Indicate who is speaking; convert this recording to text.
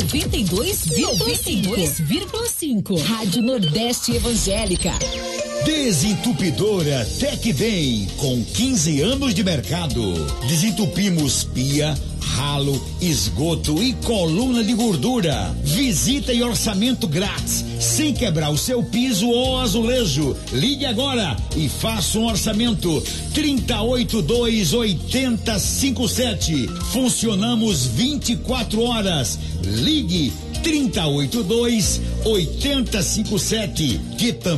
Speaker 1: 92,5. Rádio Nordeste Evangélica.
Speaker 2: Desentupidora Tecbem, com 15 anos de mercado. Desentupimos pia, ralo, esgoto e coluna de gordura. Visita e orçamento grátis, sem quebrar o seu piso ou azulejo. Ligue agora e faça um orçamento. 3082-8057. Funcionamos 24 horas. Ligue 3082-8057, que também